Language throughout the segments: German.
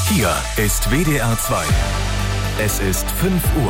Hier ist WDR 2. Es ist 5 Uhr.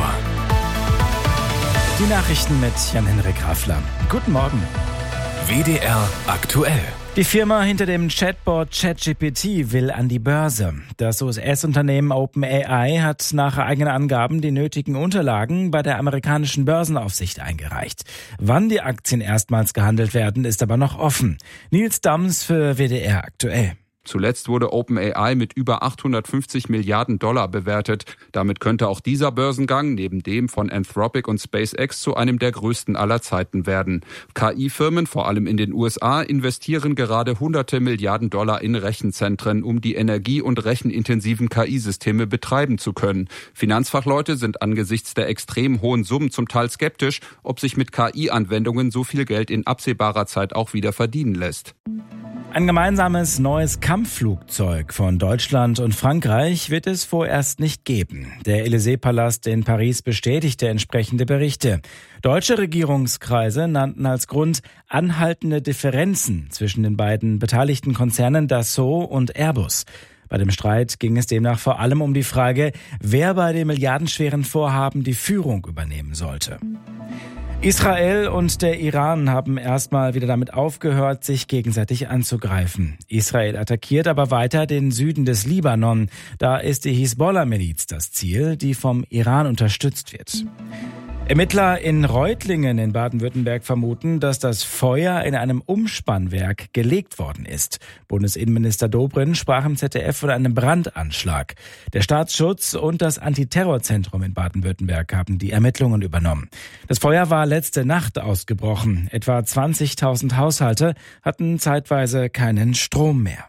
Die Nachrichten mit Jan-Henrik Raffler. Guten Morgen. WDR aktuell. Die Firma hinter dem Chatbot ChatGPT will an die Börse. Das US-Unternehmen OpenAI hat nach eigenen Angaben die nötigen Unterlagen bei der amerikanischen Börsenaufsicht eingereicht. Wann die Aktien erstmals gehandelt werden, ist aber noch offen. Nils Dams für WDR aktuell. Zuletzt wurde OpenAI mit über 850 Milliarden Dollar bewertet. Damit könnte auch dieser Börsengang neben dem von Anthropic und SpaceX zu einem der größten aller Zeiten werden. KI-Firmen, vor allem in den USA, investieren gerade hunderte Milliarden Dollar in Rechenzentren, um die energie- und rechenintensiven KI-Systeme betreiben zu können. Finanzfachleute sind angesichts der extrem hohen Summen zum Teil skeptisch, ob sich mit KI-Anwendungen so viel Geld in absehbarer Zeit auch wieder verdienen lässt. Ein gemeinsames neues Kampfflugzeug von Deutschland und Frankreich wird es vorerst nicht geben. Der Élysée-Palast in Paris bestätigte entsprechende Berichte. Deutsche Regierungskreise nannten als Grund anhaltende Differenzen zwischen den beiden beteiligten Konzernen Dassault und Airbus. Bei dem Streit ging es demnach vor allem um die Frage, wer bei dem milliardenschweren Vorhaben die Führung übernehmen sollte. Israel und der Iran haben erstmal wieder damit aufgehört, sich gegenseitig anzugreifen. Israel attackiert aber weiter den Süden des Libanon. Da ist die Hisbollah-Miliz das Ziel, die vom Iran unterstützt wird. Ermittler in Reutlingen in Baden-Württemberg vermuten, dass das Feuer in einem Umspannwerk gelegt worden ist. Bundesinnenminister Dobrindt sprach im ZDF von einem Brandanschlag. Der Staatsschutz und das Antiterrorzentrum in Baden-Württemberg haben die Ermittlungen übernommen. Das Feuer war letzte Nacht ausgebrochen. Etwa 20.000 Haushalte hatten zeitweise keinen Strom mehr.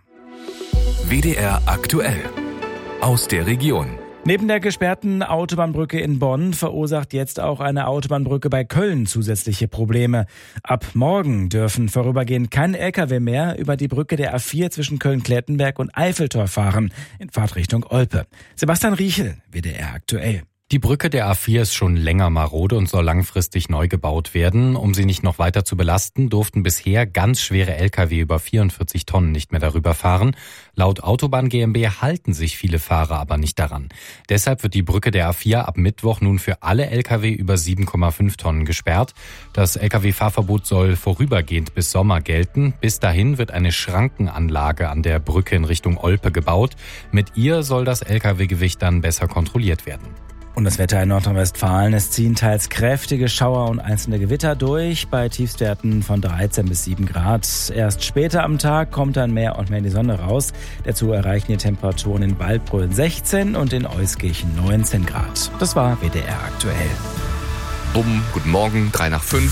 WDR aktuell. Aus der Region. Neben der gesperrten Autobahnbrücke in Bonn verursacht jetzt auch eine Autobahnbrücke bei Köln zusätzliche Probleme. Ab morgen dürfen vorübergehend kein LKW mehr über die Brücke der A4 zwischen Köln-Klettenberg und Eiffeltor fahren, in Fahrtrichtung Olpe. Sebastian Riechel, WDR aktuell. Die Brücke der A4 ist schon länger marode und soll langfristig neu gebaut werden. Um sie nicht noch weiter zu belasten, durften bisher ganz schwere Lkw über 44 Tonnen nicht mehr darüber fahren. Laut Autobahn GmbH halten sich viele Fahrer aber nicht daran. Deshalb wird die Brücke der A4 ab Mittwoch nun für alle Lkw über 7,5 Tonnen gesperrt. Das Lkw-Fahrverbot soll vorübergehend bis Sommer gelten. Bis dahin wird eine Schrankenanlage an der Brücke in Richtung Olpe gebaut. Mit ihr soll das Lkw-Gewicht dann besser kontrolliert werden. Und das Wetter in Nordrhein-Westfalen. Es ziehen teils kräftige Schauer und einzelne Gewitter durch, bei Tiefstwerten von 13 bis 7 Grad. Erst später am Tag kommt dann mehr und mehr die Sonne raus. Dazu erreichen die Temperaturen in Waldbröl 16 und in Euskirchen 19 Grad. Das war WDR aktuell. Bumm, guten Morgen, 3 nach 5.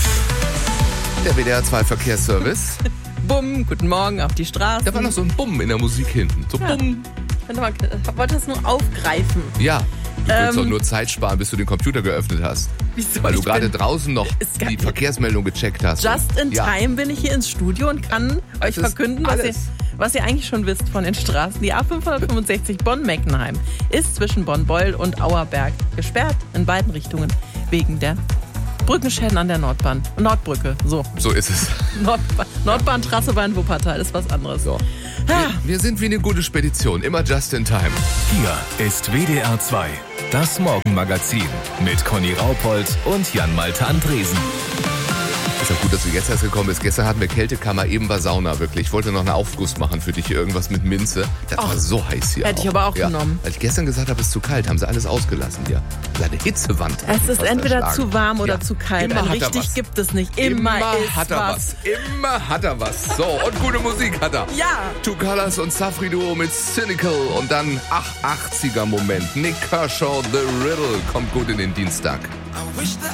Der WDR 2 Verkehrsservice. Bumm, guten Morgen auf die Straße. Da war noch so ein Bumm in der Musik hinten. So Bumm. Ich wollte das nur aufgreifen. Ja. Du willst doch nur Zeit sparen, bis du den Computer geöffnet hast. Wieso? Weil du gerade draußen noch die Verkehrsmeldung gecheckt hast. Just in time bin ich hier ins Studio und kann euch verkünden, was ihr eigentlich schon wisst von den Straßen. Die A565 Bonn-Meckenheim ist zwischen Bonn-Beul und Auerberg gesperrt in beiden Richtungen wegen der Brückenschäden an der Nordbrücke. So ist es. Nordbahntrasse bei Wuppertal ist was anderes. So. Wir sind wie eine gute Spedition, immer just in time. Hier ist WDR 2, das Morgenmagazin mit Conny Raupold und Jan-Malte Andresen. Ist ja gut, dass du jetzt erst gekommen bist. Gestern hatten wir Kältekammer, eben war Sauna, wirklich. Ich wollte noch einen Aufguss machen für dich, irgendwas mit Minze. Das war so heiß hier. Hätte ich aber auch genommen. Als ich gestern gesagt habe, es ist zu kalt, haben sie alles ausgelassen hier. Eine Hitzewand. Es ist entweder zu warm oder zu kalt. Immer Ein richtig gibt es nicht. Immer ist hat er was. Immer hat er was. So, und gute Musik hat er. Ja. Two Colors und Safri Duo mit Cynical. Und dann 80er Moment. Nick Kershaw, The Riddle kommt gut in den Dienstag. I wish that